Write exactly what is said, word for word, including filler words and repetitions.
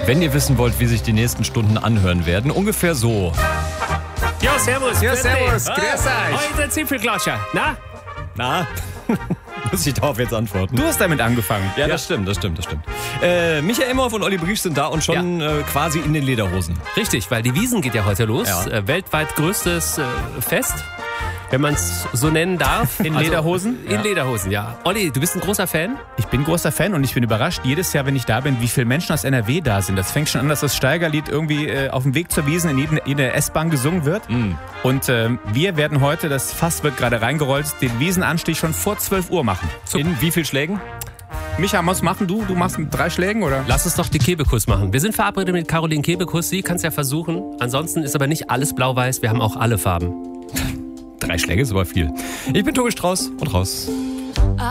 wenn ihr wissen wollt, wie sich die nächsten Stunden anhören werden. Ungefähr so. Ja, servus. Ja, grüß servus, dich. grüß euch. Heute Zipfelklatscher. Na? Na? Muss ich darauf jetzt antworten? Du hast damit angefangen. Ja, das stimmt, das stimmt, das stimmt. Äh, Michael Imhoff und Olli Briesch sind da und schon äh, quasi in den Lederhosen. Richtig, weil die Wiesn geht ja heute los. Ja. Äh, weltweit größtes äh, Fest, wenn man es so nennen darf. In Lederhosen? In Ja. Lederhosen, ja. Olli, du bist ein großer Fan? Ich bin großer Fan und ich bin überrascht jedes Jahr, wenn ich da bin, wie viele Menschen aus N R W da sind. Das fängt schon an, dass das Steigerlied irgendwie äh, auf dem Weg zur Wiesn in jeder, jeder S-Bahn gesungen wird. Mm. Und äh, wir werden heute, das Fass wird gerade reingerollt, den Wiesenanstich schon vor zwölf Uhr machen. In wie viel Schlägen? Micha, muss machen du? Du machst mit drei Schlägen, oder? Lass uns doch die Kebekus machen. Wir sind verabredet mit Caroline Kebekus. Sie kann es ja versuchen. Ansonsten ist aber nicht alles blau-weiß. Wir haben auch alle Farben. Drei Schläge ist aber viel. Ich bin Tobi Strauß und raus.